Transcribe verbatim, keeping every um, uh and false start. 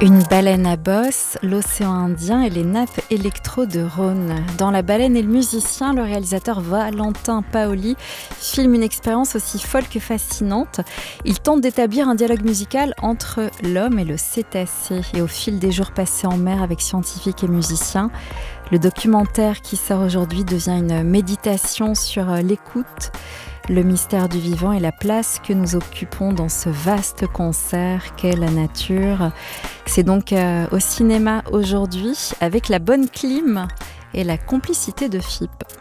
Une baleine à bosse, l'océan Indien et les nappes électro de Rhône. Dans La baleine et le musicien, le réalisateur Valentin Paoli filme une expérience aussi folle que fascinante. Il tente d'établir un dialogue musical entre l'homme et le cétacé. Et au fil des jours passés en mer avec scientifiques et musiciens, le documentaire qui sort aujourd'hui devient une méditation sur l'écoute, le mystère du vivant et la place que nous occupons dans ce vaste concert qu'est la nature. C'est donc euh, au cinéma aujourd'hui avec la bonne clim et la complicité de F I P.